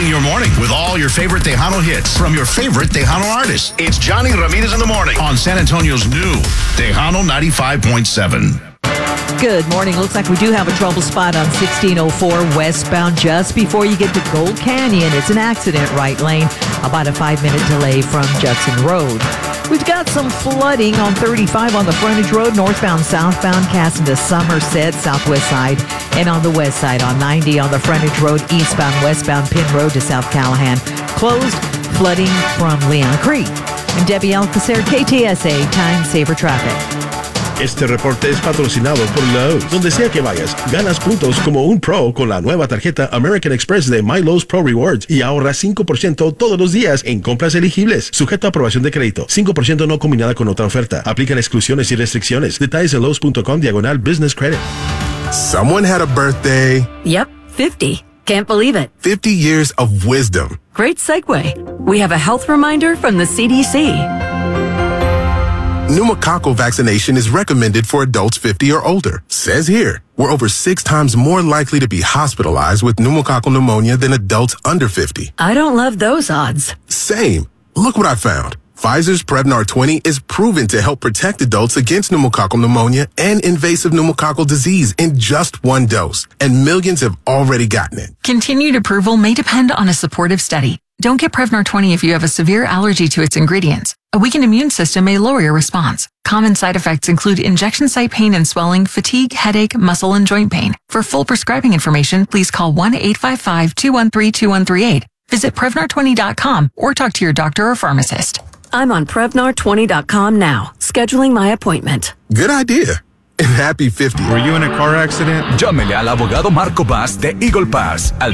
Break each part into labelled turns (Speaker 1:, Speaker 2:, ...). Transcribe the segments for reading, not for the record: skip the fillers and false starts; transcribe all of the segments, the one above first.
Speaker 1: Starting your morning with all your favorite Tejano hits from your favorite Tejano artists. It's Johnny Ramirez in the morning on San Antonio's new Tejano 95.7.
Speaker 2: Good morning. Looks like we do have a trouble spot on 1604 westbound just before you get to Gold Canyon. It's an accident, right lane. About a 5-minute delay from Judson Road. We've got some flooding on 35 on the frontage road, northbound, southbound, Casson to Somerset, southwest side, and on the west side on 90 on the frontage road, eastbound, westbound, Penn Road to South Callahan. Closed, flooding from Leon Creek. I'm Debbie Alcacer, KTSA, Time Saver Traffic.
Speaker 3: Este reporte es patrocinado por Lowe's. Donde sea que vayas, ganas puntos como un pro con la nueva tarjeta American Express de My Lowe's Pro Rewards y ahorra 5% todos los días en compras elegibles. Sujeto a aprobación de crédito. 5% no combinada con otra oferta. Aplican exclusiones y restricciones. Detalles en Lowe's.com/Business Credit.
Speaker 4: Someone had a birthday.
Speaker 5: Yep, 50. Can't believe it.
Speaker 4: 50 years of wisdom.
Speaker 5: Great segue. We have a health reminder from the CDC.
Speaker 4: Pneumococcal vaccination is recommended for adults 50 or older. Says here, we're over 6 times more likely to be hospitalized with pneumococcal pneumonia than adults under 50.
Speaker 5: I don't love those odds.
Speaker 4: Same. Look what I found. Pfizer's Prevnar 20 is proven to help protect adults against pneumococcal pneumonia and invasive pneumococcal disease in just 1 dose. And millions have already gotten it.
Speaker 6: Continued approval may depend on a supportive study. Don't get Prevnar 20 if you have a severe allergy to its ingredients. A weakened immune system may lower your response. Common side effects include injection site pain and swelling, fatigue, headache, muscle, and joint pain. For full prescribing information, please call 1-855-213-2138. Visit Prevnar20.com or talk to your doctor or pharmacist.
Speaker 5: I'm on Prevnar20.com now, scheduling my appointment.
Speaker 4: Good idea. And happy 50.
Speaker 7: Were you in a car accident?
Speaker 8: Llámele al abogado Marco Bass de Eagle Pass al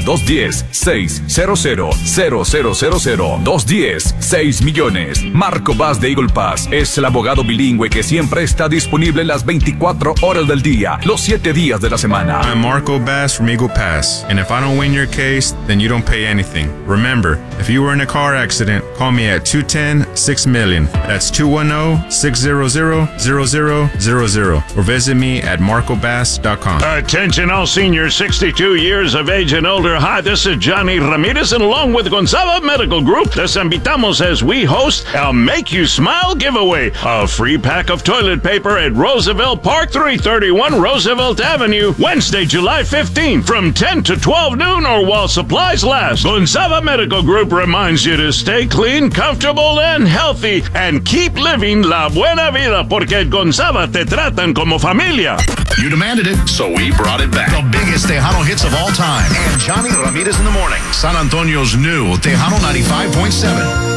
Speaker 8: 210-600-0000. 210-6 millones. Marco Bass de Eagle Pass es el abogado bilingüe que siempre está disponible las 24 horas del día, los 7 días de la semana.
Speaker 7: I'm Marco Bass from Eagle Pass, and if I don't win your case, then you don't pay anything. Remember, if you were in a car accident, call me at 210-6-million. That's 210-600-0000. Or visit me at marcobass.com.
Speaker 9: Attention all seniors 62 years of age and older. Hi, this is Johnny Ramirez, and along with Gonzalo Medical Group, les invitamos as we host a Make You Smile giveaway. A free pack of toilet paper at Roosevelt Park, 331 Roosevelt Avenue, Wednesday, July 15, from 10 to 12 noon or while supplies last. Gonzalo Medical Group reminds you to stay clean, comfortable, and healthy, and keep living la buena vida, porque Gonzalo te tratan como familia.
Speaker 1: You demanded it, so we brought it back. The biggest Tejano hits of all time. And Johnny Ramirez in the morning. San Antonio's new Tejano 95.7.